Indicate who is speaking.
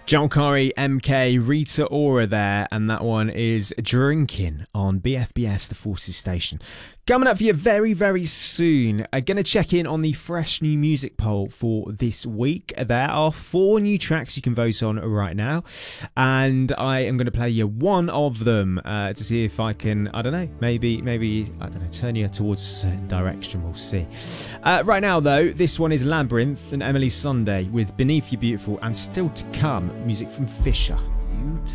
Speaker 1: Joel Corey, MK, Rita Ora there, and that one is Drinking on BFBS, the Forces Station. Coming up for you very, very soon, I'm going to check in on the fresh new music poll for this week. There are 4 new tracks you can vote on right now, and I am going to play you one of them to see if I can, maybe, turn you towards a certain direction. We'll see. Right now, though, this one is Labyrinth and Emily Sunday with Beneath You Beautiful, and still to come, music from Fisher.
Speaker 2: You